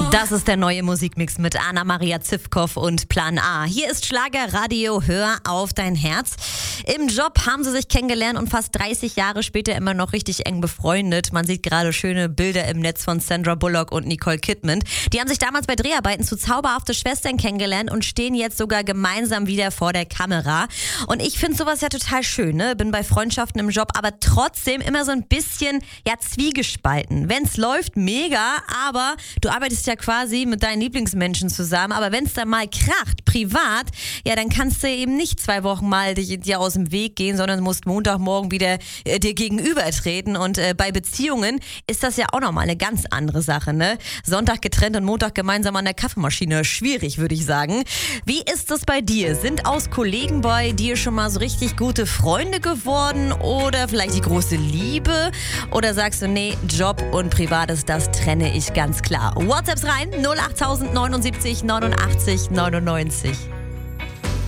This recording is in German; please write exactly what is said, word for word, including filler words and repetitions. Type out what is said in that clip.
Das ist der neue Musikmix mit Anna-Maria Zivkow und Plan A. Hier ist Schlagerradio, hör auf dein Herz. Im Job haben sie sich kennengelernt und fast dreißig Jahre später immer noch richtig eng befreundet. Man sieht gerade schöne Bilder im Netz von Sandra Bullock und Nicole Kidman. Die haben sich damals bei Dreharbeiten zu Zauberhafte Schwestern kennengelernt und stehen jetzt sogar gemeinsam wieder vor der Kamera. Und ich finde sowas ja total schön, ne? Bin bei Freundschaften im Job, aber trotzdem immer so ein bisschen, ja, zwiegespalten. Wenn's läuft, mega, aber du arbeitest ja quasi mit deinen Lieblingsmenschen zusammen, aber wenn es dann mal kracht, privat, ja, dann kannst du eben nicht zwei Wochen mal dich, dir aus dem Weg gehen, sondern musst Montagmorgen wieder äh, dir gegenübertreten und äh, bei Beziehungen ist das ja auch nochmal eine ganz andere Sache, ne? Sonntag getrennt und Montag gemeinsam an der Kaffeemaschine, schwierig, würde ich sagen. Wie ist das bei dir? Sind aus Kollegen bei dir schon mal so richtig gute Freunde geworden oder vielleicht die große Liebe? Oder sagst du, nee, Job und Privates, das trenne ich ganz klar. WhatsApps rein, null acht neunundsiebzig neunundachtzig neunundneunzig.